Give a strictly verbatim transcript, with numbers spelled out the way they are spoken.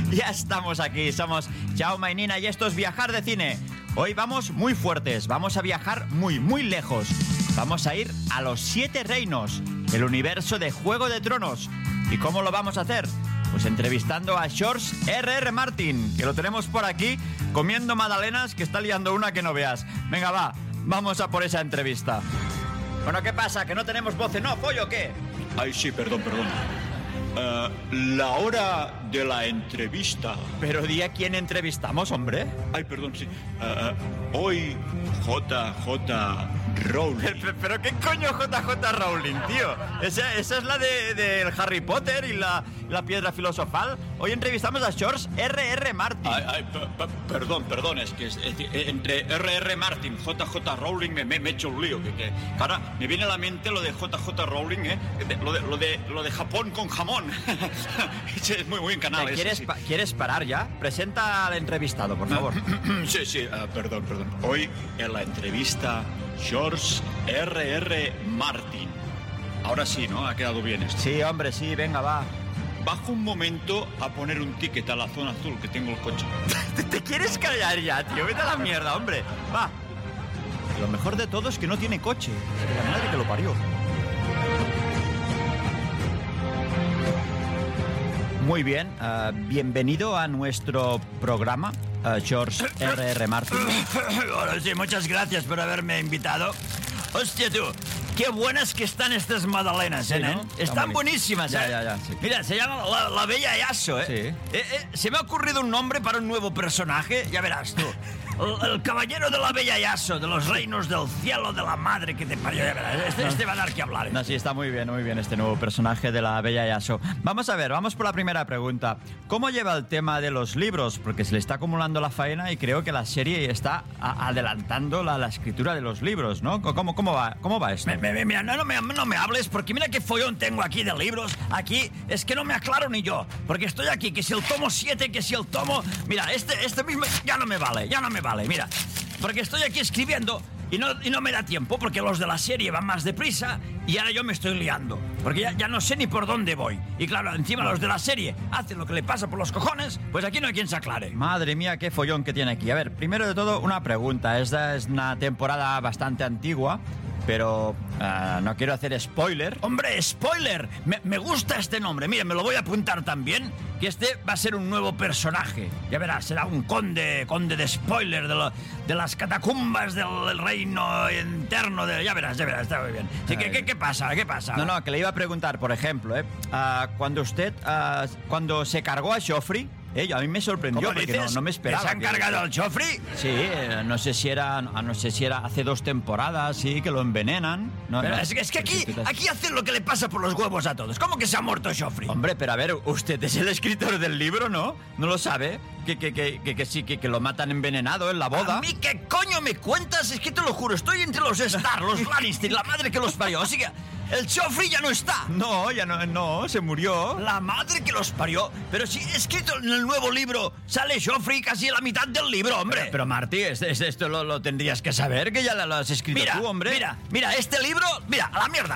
Ya estamos aquí, somos Jaume y Nina y esto es Viajar de Cine. Hoy vamos muy fuertes, vamos a viajar muy, muy lejos. Vamos a ir a los Siete Reinos, el universo de Juego de Tronos. ¿Y cómo lo vamos a hacer? Pues entrevistando a George erre erre Martin, que lo tenemos por aquí, comiendo magdalenas, que está liando una que no veas. Venga, va, vamos a por esa entrevista. Bueno, ¿qué pasa? ¿Que no tenemos voz en off hoy o qué? Ay, sí, perdón, perdón. Uh, la hora de la entrevista. Pero di a quién entrevistamos, hombre. Ay, perdón, sí. Uh, uh, hoy J J Rowling. Pero, pero ¿qué coño J J Rowling, tío? Esa, esa es la de, de el Harry Potter y la, la piedra filosofal. Hoy entrevistamos a George erre erre Martin. Ay, ay, perdón, perdón, es que es, es, entre erre erre Martin, J J Rowling me, me, me he hecho un lío. Que, que, ahora me viene a la mente lo de J J Rowling, ¿eh? Lo de, lo de, lo de Japón con jamón. Es muy buen canal. ¿Quieres, ese, sí. pa- ¿Quieres parar ya? Presenta al entrevistado, por favor. Sí, sí, uh, perdón, perdón. Hoy en la entrevista George erre erre Martin. Ahora sí, ¿no? Ha quedado bien esto. Sí, hombre, sí, venga, va. Bajo un momento a poner un ticket a la zona azul que tengo el coche. ¿Te, te quieres callar ya, tío? Vete a la mierda, hombre. Va. Lo mejor de todo es que no tiene coche. Es que la madre que lo parió. Muy bien, uh, bienvenido a nuestro programa, uh, George erre erre Martin. Ahora sí, muchas gracias por haberme invitado. Hostia, tú, qué buenas que están estas magdalenas, ¿eh? Sí, ¿no? ¿no? Están Están buenísimas. buenísimas, Ya, ¿eh? ya, ya, sí. Mira, se llama la, la Bella Yaso, ¿eh? Sí. Eh, eh, Se me ha ocurrido un nombre para un nuevo personaje, ya verás tú. El, el caballero de la Bella Yaso, de los reinos del cielo, de la madre que te parió, ya verás. Este, este va a dar que hablar, ¿eh? No, sí, está muy bien, muy bien este nuevo personaje de la Bella Yaso. Vamos a ver, vamos por la primera pregunta. ¿Cómo lleva el tema de los libros? Porque se le está acumulando la faena y creo que la serie está a- adelantando la, la escritura de los libros, ¿no? ¿Cómo, cómo, va, cómo va esto? Me- me- Mira, no, no, me, no me hables, porque mira qué follón tengo aquí de libros. Aquí es que no me aclaro ni yo, porque estoy aquí, que si el tomo siete, que si el tomo... Mira, este, este mismo ya no me vale, ya no me vale, mira. Porque estoy aquí escribiendo y no, y no me da tiempo, porque los de la serie van más deprisa y ahora yo me estoy liando. Porque ya, ya no sé ni por dónde voy. Y claro, encima los de la serie hacen lo que le pasa por los cojones, pues aquí no hay quien se aclare. Madre mía, qué follón que tiene aquí. A ver, primero de todo, una pregunta. Esta es una temporada bastante antigua, pero uh, no quiero hacer spoiler. Hombre, spoiler, me, me gusta este nombre. Mire, me lo voy a apuntar también, que este va a ser un nuevo personaje. Ya verás, será un conde, conde de spoiler de, lo, de las catacumbas del, del reino interno. De, ya verás, ya verás, está muy bien. Sí, ¿qué, qué, ¿Qué pasa? ¿Qué pasa? No, no, que le iba a preguntar, por ejemplo, ¿eh? Uh, cuando usted, uh, cuando se cargó a Joffrey, ¿eh? A mí me sorprendió ¿Cómo porque dices? no, no me esperaba. ¿Que se han que- cargado al Joffrey? Sí, eh, no sé si era, no sé si era hace dos temporadas, sí, que lo envenenan. No, Pero no. es, que- es que aquí, Sí, sí, sí. aquí hacen lo que le pasa por los huevos a todos. ¿Cómo que se ha muerto Joffrey? Hombre, pero a ver, usted es el escritor del libro, ¿no? ¿No lo sabe? Que, que, que, que, que sí, que, que lo matan envenenado en la boda. ¿A mí qué coño me cuentas? Es que te lo juro, estoy entre los Stark, los Lannister y la madre que los parió. Así que el Joffrey ya no está. No, ya no, no, se murió. La madre que los parió. Pero si he escrito en el nuevo libro, sale Joffrey casi a la mitad del libro, hombre. Pero, pero Martí, es- es- esto lo, lo tendrías que saber, que ya lo has escrito mira, tú, hombre. mira, mira, este libro, mira, a la mierda.